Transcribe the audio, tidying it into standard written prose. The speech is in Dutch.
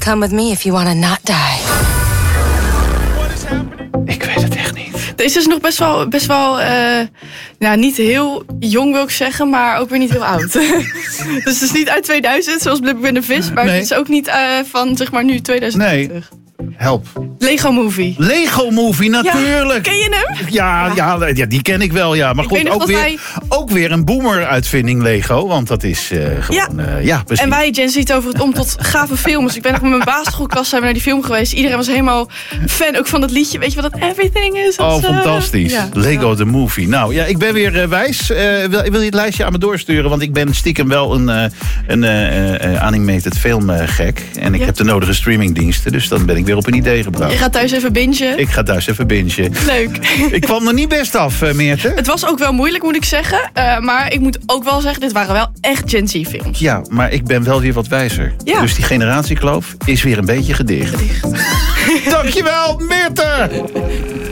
come with me if you want to not die. Ik weet het echt niet. Deze is nog best wel niet heel jong wil ik zeggen, maar ook weer niet heel oud. Dus het is niet uit 2000, zoals Blubber en de Vis. Maar het is ook niet van, zeg maar, nu 2020. Nee. Help. Lego Movie. Lego Movie, natuurlijk. Ja, ken je hem? Ja, die ken ik wel, ja. Maar goed, ook weer een boomer-uitvinding Lego. Want dat is gewoon... precies. En wij, Gen Z, toveren het om tot gave films. Ik ben nog met mijn basisschoolklas zijn we naar die film geweest. Iedereen was helemaal fan ook van dat liedje. Weet je wat dat Everything is? Oh, fantastisch. Ja. Lego the Movie. Nou, ja, ik ben weer wijs. Wil je het lijstje aan me doorsturen? Want ik ben stiekem wel een animated film gek. En ik heb de nodige streamingdiensten. Dus dan ben ik weer op een idee gebracht. Je gaat thuis even bingen? Ik ga thuis even bingen. Leuk. Ik kwam er niet best af, Meerte. Het was ook wel moeilijk, moet ik zeggen. Maar ik moet ook wel zeggen, dit waren wel echt Gen Z films. Ja, maar ik ben wel weer wat wijzer. Ja. Dus die generatiekloof is weer een beetje gedicht. Dankjewel, Meerte!